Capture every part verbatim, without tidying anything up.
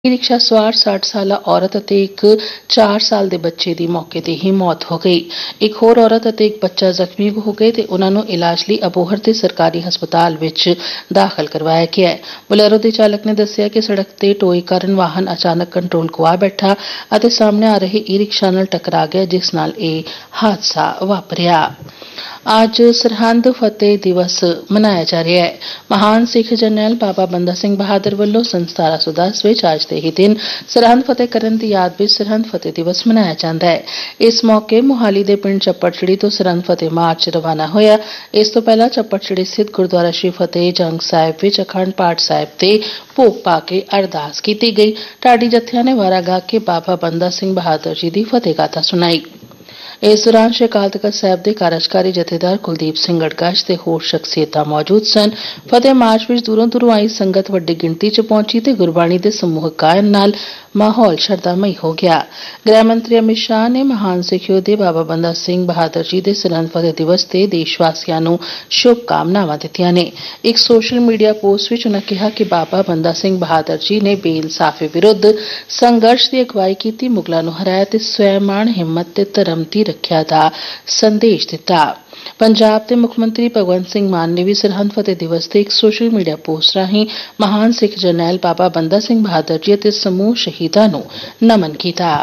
Rickshaw सवार साठ साला औरत ਅਤੇ ਇੱਕ ਚਾਰ ਸਾਲ ਦੇ ਬੱਚੇ ਦੀ ਮੌਕੇ ਤੇ ਹੀ ਮੌਤ ਹੋ ਗਈ। ਇੱਕ ਹੋਰ ਔਰਤ ਅਤੇ ਇੱਕ ਬੱਚਾ ਜ਼ਖਮੀ ਹੋ ਗਏ ਤੇ ਉਹਨਾਂ ਨੂੰ ਇਲਾਜ ਲਈ ਅਬੋਹਰ ਦੇ ਸਰਕਾਰੀ ਹਸਪਤਾਲ ਵਿੱਚ ਦਾਖਲ ਕਰਵਾਇਆ ਗਿਆ ਹੈ। ਬੋਲੇਰੋ ਦੇ ਚਾਲਕ ਨੇ ਦੱਸਿਆ ਕਿ ਸੜਕ ਤੇ ਟੋਏ ਕਾਰਨ ਵਾਹਨ ਅਚਾਨਕ ਕੰਟਰੋਲ ਗੁਆ ਬੈਠਾ ਅਤੇ ਸਾਹਮਣੇ ਆ ਰਹੇ ਈ ਰਿਕਸ਼ਾ ਨਾਲ ਟਕਰਾ ਗਿਆ, ਜਿਸ ਨਾਲ ਇਹ ਹਾਦਸਾ ਵਾਪਰਿਆ। ਅੱਜ ਸਰਹੰਦ ਫਤਿਹ ਦਿਵਸ ਮਨਾਇਆ ਜਾ ਰਿਹਾ ਹੈ। ਮਹਾਨ ਸਿੱਖ ਜਰਨੈਲ ਬਾਬਾ ਬੰਦਾ ਸਿੰਘ ਬਹਾਦਰ ਵੱਲੋਂ ਸੰਨ ਸਤਾਰਾਂ ਸੌ ਦਸ ਵਿੱਚ ਅੱਜ ਦੇ ਹੀ ਦਿਨ ਸਰਹੰਦ ਫਤਿਹ ਕਰਨ ਦੀ ਯਾਦ ਵਿੱਚ ਸਰਹੰਦ ਫਤਿਹ ਦਿਵਸ ਮਨਾਇਆ ਜਾਂਦਾ ਹੈ। ਇਸ ਮੌਕੇ ਮੁਹਾਲੀ ਦੇ ਪਿੰਡ ਚੱਪੜਚਿੜੀ ਤੋਂ ਸਰਹੰਦ ਫਤਿਹ ਮਾਰਚ ਰਵਾਨਾ ਹੋਇਆ। ਇਸ ਤੋਂ ਪਹਿਲਾਂ ਚੱਪੜਚਿੜੀ ਸਥਿਤ ਗੁਰਦੁਆਰਾ ਸ਼੍ਰੀ ਫਤਿਹ ਜੰਗ ਸਾਹਿਬ ਵਿੱਚ ਅਖੰਡ ਪਾਠ ਸਾਹਿਬ ਤੇ ਭੋਗ ਪਾ ਕੇ ਅਰਦਾਸ ਕੀਤੀ ਗਈ। ਢਾਡੀ ਜੱਥਿਆਂ ਨੇ ਵਾਰਾ ਗਾ ਕੇ ਬਾਬਾ ਬੰਦਾ ਸਿੰਘ ਬਹਾਦਰ ਜੀ ਦੀ ਫਤਿਹ ਗਾਥਾ ਸੁਣਾਈ। ਇਸ ਦੌਰਾਨ ਸ਼੍ਰੀ ਅਕਾਲ ਤਖ਼ਤ ਸਾਹਿਬ ਦੇ ਕਾਰਜਕਾਰੀ ਜਥੇਦਾਰ ਕੁਲਦੀਪ ਸਿੰਘ ਗੜਗਾਸ਼ ਤੇ ਹੋਰ ਸ਼ਖਸੀਅਤਾਂ ਮੌਜੂਦ ਸਨ। ਫਤਿਹ ਮਾਰਚ ਵਿੱਚ ਦੂਰੋਂ ਦੂਰੋਂ ਆਈ ਸੰਗਤ ਵੱਡੀ ਗਿਣਤੀ 'ਚ ਪਹੁੰਚੀ ਤੇ ਗੁਰਬਾਣੀ ਦੇ ਸਮੂਹਕ ਗਾਇਨ ਨਾਲ ਮਾਹੌਲ ਸ਼ਰਧਾਮਈ ਹੋ ਗਿਆ। ਗ੍ਰਹਿ ਮੰਤਰੀ ਅਮਿਤ ਸ਼ਾਹ ਨੇ ਮਹਾਨ ਸਿੱਖ ਯੋਧੇ ਬਾਬਾ ਬੰਦਾ ਸਿੰਘ ਬਹਾਦਰ ਜੀ ਦੇ ਸਰਹੰਦ ਫਤਿਹ ਦਿਵਸ ਤੇ ਦੇਸ਼ ਵਾਸੀਆਂ ਨੂੰ ਸ਼ੁਭਕਾਮਨਾਵਾਂ ਦਿੱਤੀਆਂ ਨੇ। ਇੱਕ ਸੋਸ਼ਲ ਮੀਡੀਆ ਪੋਸਟ ਵਿੱਚ ਉਨ੍ਹਾਂ ਕਿਹਾ ਕਿ ਬਾਬਾ ਬੰਦਾ ਸਿੰਘ ਬਹਾਦਰ ਜੀ ਨੇ ਬੇਇਨਸਾਫੀ ਵਿਰੁੱਧ ਸੰਘਰਸ਼ ਦੀ ਅਗਵਾਈ ਕੀਤੀ, ਮੁਗਲਾਂ ਨੂੰ ਹਰਾਇਆ ਤੇ ਸਵੈਮਾਣ, ਹਿੰਮਤ ਤੇ ਧਰਮ ਦੀ ਰੱਖਿਆ ਦਾ ਸੰਦੇਸ਼ ਦਿੱਤਾ। ਪੰਜਾਬ ਦੇ ਮੁੱਖ ਮੰਤਰੀ ਭਗਵੰਤ ਸਿੰਘ ਮਾਨ ਨੇ ਵੀ ਸਰਹੰਦ ਫਤਿਹ ਦਿਵਸ ਤੇ ਇੱਕ ਸੋਸ਼ਲ ਮੀਡੀਆ ਪੋਸਟ ਰਾਹੀਂ ਮਹਾਨ ਸਿੱਖ ਜਰਨੈਲ ਬਾਬਾ ਬੰਦਾ ਸਿੰਘ ਬਹਾਦਰ ਜੀ ਅਤੇ ਸਮੂਹ ਸ਼ਹੀਦਾਂ ਨੂੰ ਨਮਨ ਕੀਤਾ।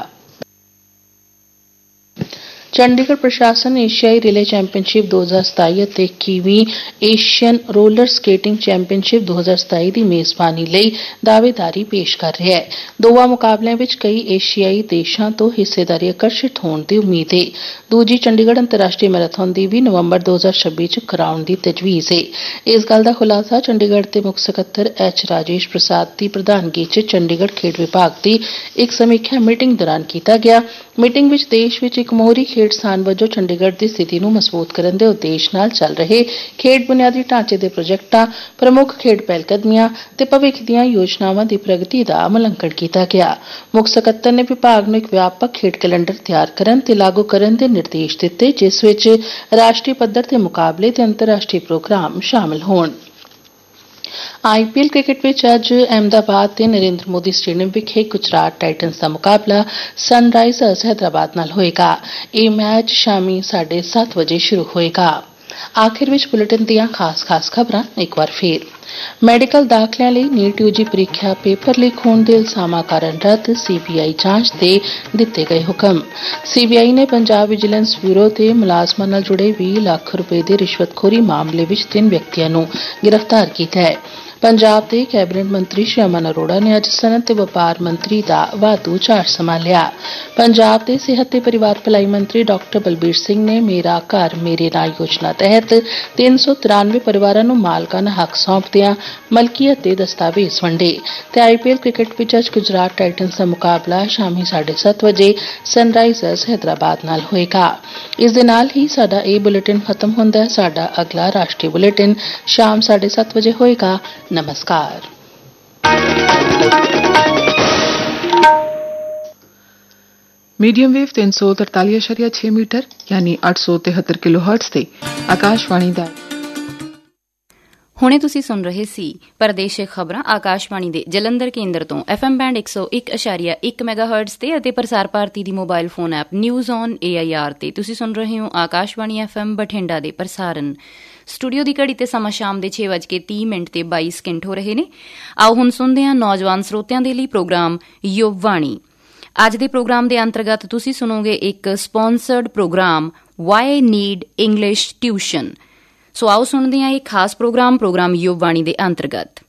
ਚੰਡੀਗੜ੍ਹ ਪ੍ਰਸ਼ਾਸਨ ਏਸ਼ੀਆਈ ਰਿਲੇ ਚੈਂਪੀਅਨਸ਼ਿਪ ਦੋ ਹਜ਼ਾਰ ਸਤਾਈ ਅਤੇ ਇੱਕੀਵੀਂ ਏਸ਼ੀਅਨ ਰੋਲਰ ਸਕੇਟਿੰਗ ਚੈਂਪੀਅਨਸ਼ਿਪ ਦੋ ਹਜ਼ਾਰ ਸਤਾਈ ਦੀ ਮੇਜ਼ਬਾਨੀ ਲਈ ਦਾਅਵੇਦਾਰੀ ਪੇਸ਼ ਕਰ ਰਿਹਾ ਹੈ। ਦੋਵਾਂ ਮੁਕਾਬਲਿਆਂ ਵਿੱਚ ਕਈ ਏਸ਼ੀਆਈ ਦੇਸ਼ਾਂ ਤੋਂ ਹਿੱਸੇਦਾਰੀ ਆਕਰਸ਼ਿਤ ਹੋਣ ਦੀ ਉਮੀਦ ਹੈ। ਦੂਜੀ ਚੰਡੀਗੜ੍ਹ ਅੰਤਰਰਾਸ਼ਟਰੀ ਮੈਰਾਥਨ ਦੀ ਵੀ ਨਵੰਬਰ ਦੋ ਹਜ਼ਾਰ ਛੱਬੀ 'ਚ ਕਰਾਉਣ ਦੀ ਤਜਵੀਜ਼ ਹੈ। ਇਸ ਗੱਲ ਦਾ ਖੁਲਾਸਾ ਚੰਡੀਗੜ੍ਹ ਦੇ ਮੁੱਖ ਸਕੱਤਰ ਐਚ ਰਾਜੇਸ਼ ਪ੍ਰਸਾਦ ਦੀ ਪ੍ਰਧਾਨਗੀ 'ਚ ਚੰਡੀਗੜ੍ਹ ਖੇਡ ਵਿਭਾਗ ਦੀ ਇੱਕ ਸਮੀਖਿਆ ਮੀਟਿੰਗ ਦੌਰਾਨ ਕੀਤਾ ਗਿਆ। ਮੀਟਿੰਗ ਵਿੱਚ ਦੇਸ਼ ਵਿੱਚ ਇੱਕ ਮੋਹਰੀ ਖੇਡ ਸਥਾਨ ਵਜੋਂ ਚੰਡੀਗੜ੍ਹ ਦੀ ਸਥਿਤੀ ਨੂੰ ਮਜ਼ਬੂਤ ਕਰਨ ਦੇ ਉਦੇਸ਼ ਨਾਲ ਚੱਲ ਰਹੇ ਖੇਡ ਬੁਨਿਆਦੀ ਢਾਂਚੇ ਦੇ ਪ੍ਰੋਜੈਕਟਾਂ, ਪ੍ਰਮੁੱਖ ਖੇਡ ਪਹਿਲਕਦਮੀਆਂ ਤੇ ਭਵਿੱਖ ਦੀਆਂ ਯੋਜਨਾਵਾਂ ਦੀ ਪ੍ਰਗਤੀ ਦਾ ਮੁਲਾਂਕਣ ਕੀਤਾ ਗਿਆ। ਮੁੱਖ ਸਕੱਤਰ ਨੇ ਵਿਭਾਗ ਨੂੰ ਇੱਕ ਵਿਆਪਕ ਖੇਡ ਕੈਲੰਡਰ ਤਿਆਰ ਕਰਨ ਤੇ ਲਾਗੂ ਕਰਨ ਦੇ ਨਿਰਦੇਸ਼ ਦਿੱਤੇ, ਜਿਸ ਵਿੱਚ ਰਾਸ਼ਟਰੀ ਪੱਧਰ ਤੇ ਮੁਕਾਬਲੇ ਤੇ ਅੰਤਰਰਾਸ਼ਟਰੀ ਪ੍ਰੋਗਰਾਮ ਸ਼ਾਮਲ ਹੋਣ। ਆਈ ਪੀ ਐਲ ਕ੍ਰਿਕਟ ਵਿੱਚ ਅੱਜ ਅਹਿਮਦਾਬਾਦ ਦੇ ਨਰਿੰਦਰ ਮੋਦੀ ਸਟੇਡੀਅਮ ਵਿਖੇ ਗੁਜਰਾਤ ਟਾਈਟਨਜ਼ ਦਾ ਮੁਕਾਬਲਾ ਸਨਰਾਈਜ਼ਰਸ ਹੈਦਰਾਬਾਦ ਨਾਲ ਹੋਏਗਾ। ਇਹ ਮੈਚ ਸ਼ਾਮੀ ਸਾਢੇ ਸੱਤ ਵਜੇ ਸ਼ੁਰੂ ਹੋਏਗਾ। ਆਖਿਰ ਵਿੱਚ ਬੁਲੇਟਿਨ ਦੀਆਂ ਖਾਸ-ਖਾਸ ਖਬਰਾਂ ਇੱਕ ਵਾਰ ਫੇਰ। ਮੈਡੀਕਲ ਦਾਖਲਿਆਂ ਲਈ ਨੀਟ ਯੂ ਜੀ ਪ੍ਰੀਖਿਆ ਪੇਪਰ ਲੀਕ ਹੋਣ ਦੇ ਇਲਜ਼ਾਮਾਂ ਕਾਰਨ ਰੱਦ, ਸੀ ਬੀ ਆਈ ਜਾਂਚ ਦੇ ਦਿੱਤੇ ਗਏ ਹੁਕਮ। ਸੀ ਬੀ ਆਈ ਨੇ ਪੰਜਾਬ ਵਿਜੀਲੈਂਸ ਬਿਊਰੋ ਦੇ ਮੁਲਾਜ਼ਮਾਂ ਨਾਲ ਜੁੜੇ ਵੀਹ ਲੱਖ ਰੁਪਏ ਦੇ ਰਿਸ਼ਵਤਖੋਰੀ ਮਾਮਲੇ ਵਿੱਚ ਤਿੰਨ ਵਿਅਕਤੀਆਂ ਨੂੰ ਗ੍ਰਿਫਤਾਰ ਕੀਤਾ ਹੈ। ਪੰਜਾਬ ਦੇ ਕੈਬਨਿਟ ਮੰਤਰੀ ਸ਼੍ਰੀ ਅਮਨ ਅਰੋੜਾ ਨੇ ਅੱਜ ਸਨਅਤ ਤੇ ਵਪਾਰ ਮੰਤਰੀ ਦਾ ਵਾਧੂ ਚਾਰਜ ਸੰਭਾਲਿਆ। ਪੰਜਾਬ ਦੇ ਸਿਹਤ ਤੇ ਪਰਿਵਾਰ ਭਲਾਈ ਮੰਤਰੀ ਡਾਕਟਰ ਬਲਬੀਰ ਸਿੰਘ ਨੇ ਮੇਰਾ ਘਰ ਮੇਰੇ ਨਾਂ ਯੋਜਨਾ ਤਹਿਤ ਤਿੰਨ ਸੌ ਤਿਰਾਨਵੇਂ ਪਰਿਵਾਰਾਂ ਨੂੰ ਮਾਲਕਾਨਾ ਹੱਕ ਸੌਂਪਦਿਆਂ ਮਲਕੀਅਤ ਦੇ ਦਸਤਾਵੇਜ਼ ਵੰਡੇ। ਤੇ ਆਈ ਪੀ ਐਲ ਕ੍ਰਿਕਟ ਵਿੱਚ ਅੱਜ ਗੁਜਰਾਤ ਟਾਈਟਨਜ਼ ਦਾ ਮੁਕਾਬਲਾ ਸ਼ਾਮੀ ਸਾਢੇ ਸੱਤ ਵਜੇ ਸਨਰਾਈਜ਼ਰਸ ਹੈਦਰਾਬਾਦ ਨਾਲ ਹੋਏਗਾ। ਇਸ ਦੇ ਨਾਲ ਹੀ ਸਾਡਾ ਇਹ ਬੁਲੇਟਿਨ ਖਤਮ ਹੁੰਦਾ ਹੈ। ਸਾਡਾ ਅਗਲਾ ਰਾਸ਼ਟਰੀ ਬੁਲੇਟਿਨ ਸ਼ਾਮ ਸਾਢੇ ਸੱਤ ਵਜੇ ਹੋਏਗਾ। ਨਮਸਕਾਰ। ਮੀਡੀਅਮ ਵੇਵ ਤਿੰਨ ਸੌ ਤਰਤਾਲੀ ਅਸ਼ਾਰੀਆ ਛੇ ਮੀਟਰ ਯਾਨੀ ਅੱਠ ਸੌ ਤਿਹੱਤਰ ਕਿਲੋ ਹਰਟਜ਼ ਤੇ ਆਕਾਸ਼ਵਾਣੀ ਦਾ ਹੁਣੇ ਤੁਸੀਂ ਸੁਣ ਰਹੇ ਸੀ ਪ੍ਰਦੇਸ਼ਿਕ ਖਬਰਾਂ ਆਕਾਸ਼ਵਾਣੀ ਦੇ ਜਲੰਧਰ ਕੇਂਦਰ ਤੋਂ ਐਫ ਐਮ ਬੈਂਡ ਇੱਕ ਸੌ ਇੱਕ ਅਸ਼ਾਰੀਆ ਇੱਕ ਮੈਗਾਹਰਟਜ਼ ਤੇ ਅਤੇ ਪ੍ਰਸਾਰ ਭਾਰਤੀ ਦੀ mobile phone app news on A I R ਤੇ ਤੁਸੀਂ ਸੁਣ ਰਹੇ ਹੋ ਆਕਾਸ਼ਵਾਣੀ ਐਫ ਐਮ ਬਠਿੰਡਾ ਦੇ ਪ੍ਰਸਾਰਣ। ਸਟੂਡੀਓ ਦੀ ਘੜੀ ਤੇ ਸਮਾਂ ਸ਼ਾਮ ਦੇ ਛੇ ਵੱਜ ਕੇ ਤੀਹ ਮਿੰਟ ਤੇ ਬਾਈ ਸਕਿੰਟ ਹੋ ਰਹੇ ਨੇ। ਆਓ ਹੁਣ ਸੁਣਦੇ ਹਾਂ ਨੌਜਵਾਨ ਸਰੋਤਿਆਂ ਦੇ ਲਈ ਪ੍ਰੋਗਰਾਮ ਯੁਵਵਾਣੀ। ਅੱਜ ਦੇ ਪ੍ਰੋਗਰਾਮ ਦੇ ਅੰਤਰਗਤ ਤੁਸੀਂ ਸੁਣੋਗੇ ਇੱਕ sponsored programme Y need English tuition. ਸੋ ਆਓ ਸੁਣਦੇ ਹਾਂ ਇਹ ਖਾਸ ਪ੍ਰੋਗਰਾਮ ਪ੍ਰੋਗਰਾਮ ਯੁਵਵਾਣੀ ਦੇ ਅੰਤਰਗਤ।